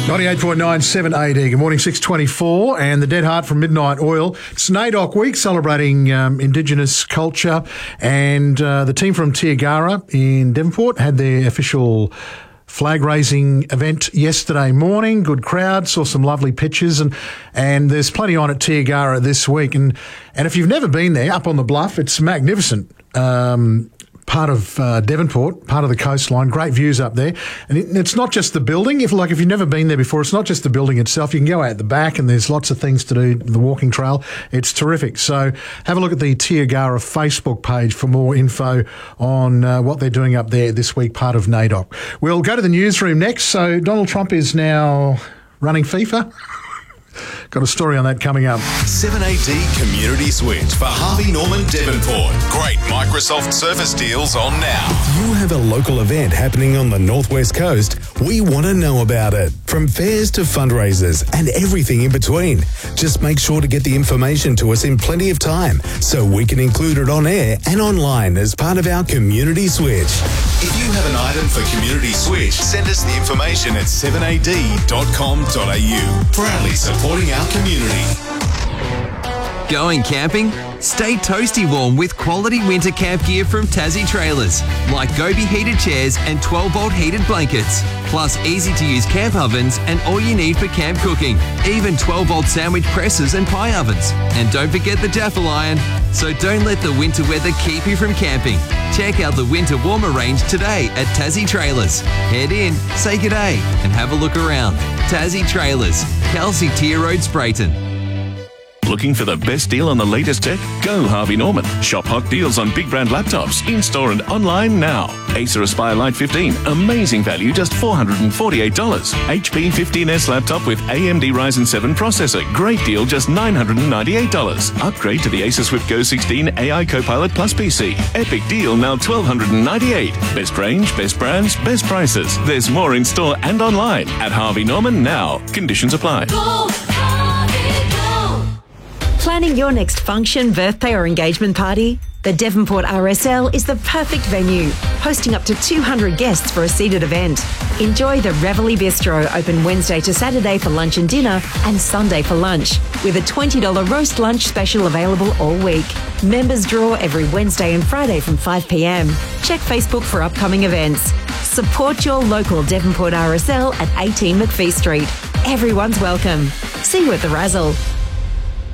98.97 AD. Good morning, 6:24, and the Dead Heart from Midnight Oil. It's NAIDOC week, celebrating Indigenous culture, and the team from Tiagara in Devonport had their official flag-raising event yesterday morning. Good crowd, saw some lovely pictures, and there's plenty on at Tiagara this week. And if you've never been there, up on the bluff, it's magnificent. Part of Devonport, part of the coastline, great views up there. And it's not just the building. If you've never been there before, it's not just the building itself. You can go out the back and there's lots of things to do, the walking trail. It's terrific. So have a look at the Tiagara Facebook page for more info on what they're doing up there this week, part of NAIDOC. We'll go to the newsroom next. So Donald Trump is now running FIFA. Got a story on that coming up. 7AD Community Switch for Harvey Norman Devonport. Great Microsoft Surface deals on now. You have a local event happening on the Northwest Coast? We want to know about it. From fairs to fundraisers and everything in between. Just make sure to get the information to us in plenty of time so we can include it on air and online as part of our Community Switch. If you have an item for Community Switch, send us the information at 7ad.com.au. Proudly supporting our community. Going camping? Stay toasty warm with quality winter camp gear from Tassie Trailers, like Gobi heated chairs and 12-volt heated blankets, plus easy-to-use camp ovens and all you need for camp cooking, even 12-volt sandwich presses and pie ovens. And don't forget the Daffel iron. So don't let the winter weather keep you from camping. Check out the winter warmer range today at Tassie Trailers. Head in, say g'day, and have a look around. Tassie Trailers, Kelsey Tier Road, Sprayton. Looking for the best deal on the latest tech? Go Harvey Norman. Shop hot deals on big brand laptops, in-store and online now. Acer Aspire Lite 15, amazing value, just $448. HP 15S laptop with AMD Ryzen 7 processor, great deal, just $998. Upgrade to the Acer Swift Go 16 AI Copilot Plus PC. Epic deal, now $1,298. Best range, best brands, best prices. There's more in store and online at Harvey Norman now. Conditions apply. Planning your next function, birthday or engagement party? The Devonport RSL is the perfect venue, hosting up to 200 guests for a seated event. Enjoy the Reveille Bistro, open Wednesday to Saturday for lunch and dinner and Sunday for lunch, with a $20 roast lunch special available all week. Members draw every Wednesday and Friday from 5 p.m. Check Facebook for upcoming events. Support your local Devonport RSL at 18 McPhee Street. Everyone's welcome. See you at the Razzle.